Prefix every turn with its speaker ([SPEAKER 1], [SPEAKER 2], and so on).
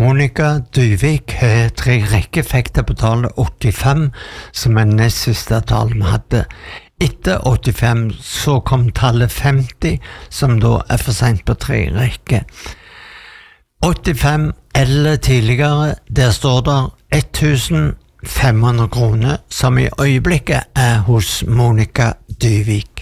[SPEAKER 1] Monica Dyvik har 3 rekkeeffekter på tallet 85, som nest siste tall vi hadde. Etter 85 så kom tallet 50, som da for sent på 3 rekker. 85 eller tidligere, der står der 1500 kroner, som i øyeblikket hos Monica Dyvik.